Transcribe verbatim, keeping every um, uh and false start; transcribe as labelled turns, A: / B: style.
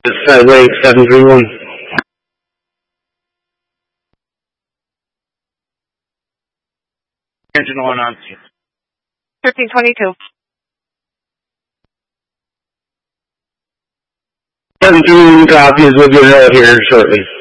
A: It's Fed Lake seven three one. Engine on on.
B: thirteen twenty-two.
A: seven three one copies. We'll get it out here shortly.